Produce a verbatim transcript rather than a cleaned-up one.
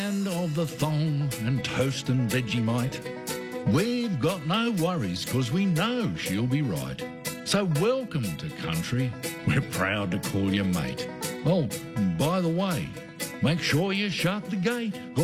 And of the thong and toast and Vegemite, we've got no worries, 'cause we know she'll be right. So welcome to country, we're proud to call you mate. Oh, by the way, make sure you shut the gate.